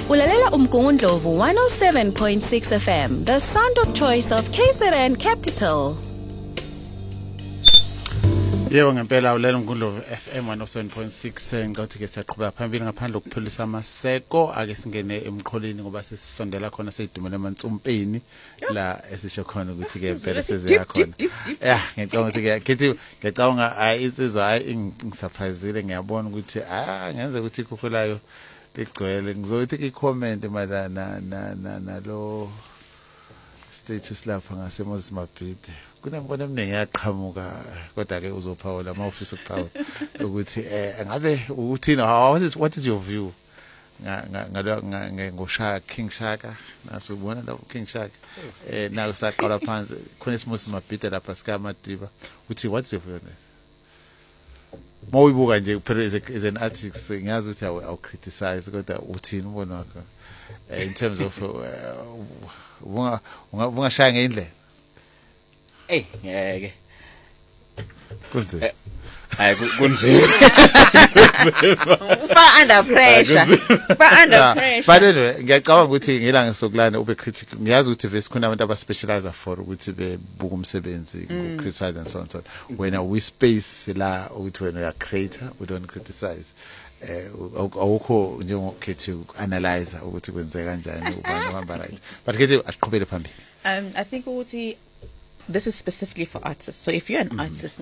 Ulalela Umgungundlovu 107.6 FM, the sound of choice of KZN Capital. Yebo ngempela ulela Umgungundlovu FM 107.6 ngawuthi ke siyaqhubeka phambili ngaphandle kokuphelisa amaseko ake singene emqholeni ngoba sisondela khona seyidumela eMantsumpeni la esisho khona ukuthi ke impela seziya khona. Ngicabanga ukuthi ke ngicabanga insizwa hayi ngisurpriseile ngiyabona ukuthi ngenze ukuthi ikhukhulayo ligcwele ngizothi i-comment malana nalo status lapha ngaseMoses Mabhide kunembono eminingi yaqhamuka kodwa ke uzophawula uma ufisa ukuqhawe ukuthi ngabe uthina what is your view ngosha King Shaka nasubona la King Shaka na usaqala phansi khona iSmoses Mabhide lapha sika Madiba uthi what's your view on that Moyibuka nje kuphela as an artist ngiyazi ukuthi awu criticize kodwa uthini umbono wakho in terms of ungashaya ngendlela ngeke kunzima kunzima ufa under pressure but anyway ngiyacabanga ukuthi ngilanga sokulana ube critic ngiyazi ukuthi vese khona abantu abaspecialize for ukuthi bebuka umsebenzi criticize and so on when we space la ukuthi wena uya creator we don't criticize awukho njengokhethi analyze ukuthi kwenzeka kanjani ubani uhamba right but kethi asiqhubele phambili I think ukuthi this is specifically for artists. So if you're an artist,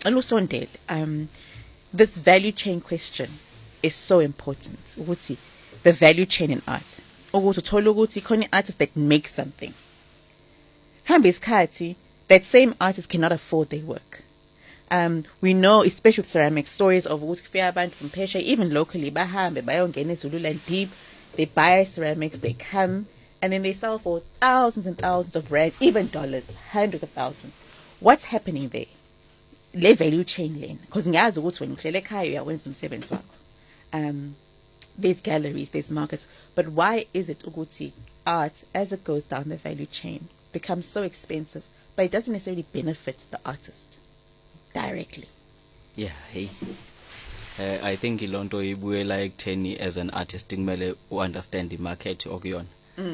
this value chain question is so important. Ukuthi the value chain in art. Ukuthi uthola ukuthi khona artist that makes something. Hambe isikhathi that same artist cannot afford their work. We know, especially with ceramic stories of ukuthi kufika abantu from Pesha, even locally, bahambe bayongena eZululand deep, they buy ceramics, they come, and then they sell for thousands and thousands of rands, even dollars, hundreds of thousands. What's happening there? Le value chain lane. Because ngiyazi ukuthi wena uhlele ekhaya uyawenza umsebenzi wakho. There's galleries, there's markets, but why is it ukuthi art, as it goes down the value chain, becomes so expensive, but it doesn't necessarily benefit the artist directly? Yeah, hey. I think ilonto ibuyela ekutheni as an artist kumele understand the market okuyona.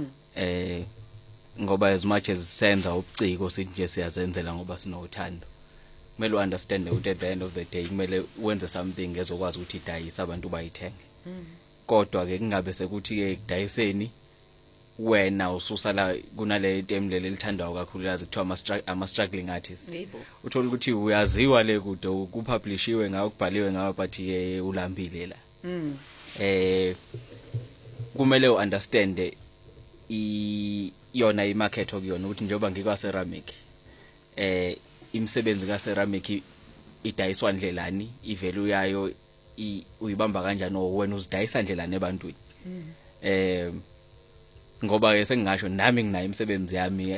Ngoba as much as senza ubuciko sithi nje siyazenzela ngoba sinothando kumele understand ukuthi at the end of the day kumele wenze something ezokwazi ukuthi idayise abantu bayithenge kodwa ke kungabe sekuthi ke kudayiseni wena ususala kunale temlele lithandwa kakhulukazi kuthiwa ama struggling artists uthola ukuthi uyaziwa le kude kupublishiwe ngawo kubhaliwe ngawo but ulambile la kumele uunderstand yona imarket okuyona ukuthi njengoba ngikwa ceramic imisebenzi ka ceramic idayiswa ndlelani ivalue yayo uyibamba kanjani wena uzidayisa ndlelani ebantwini ngoba ke sengingasho nami nginayo imisebenzi yami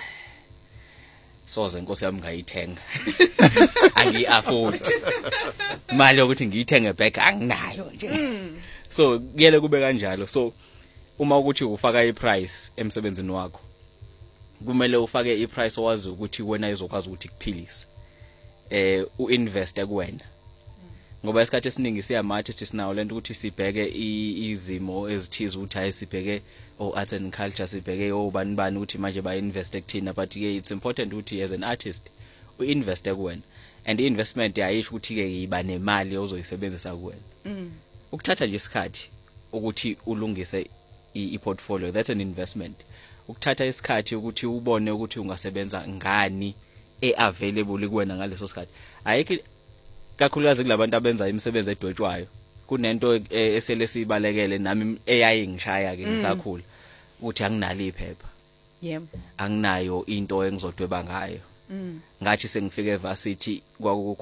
soze inkosi yami ngayithenga angi-afford imali yokuthi ngiyithenge back anginayo nje so kuyele kube kanjalo so uma ukuthi ufaka iprice emsebenzini wakho kumele ufake iprice owazi ukuthi wena izokwazi ukuthi kuphilise uinvest kuwena ngoba isikhathi esiningi siyamathi sinawo lento ukuthi sibheke izimo ezithize ukuthi hayi sibheke arts and culture sibheke bani ukuthi manje ba invest ekuthina but ke it's important ukuthi as an artist uinvest kuwena and investment ayisho ukuthi ke yiba nemali ozoyisebenzisa kuwena ukuthatha nje isikhathi ukuthi ulungise i-portfolio that's an investment ukuthatha isikhathi ukuthi ubone ukuthi ungasebenza ngani available kuwena ngaleso sikhathi ayikho kakhulukazi kulabantu abenza imisebenzi edwetshwayo kunento esele sibalekele nami eyayingishaya ke ngisakhula ukuthi anginalo iphepha anginayo into engizodweba ngayo ngathi sengifike evarsity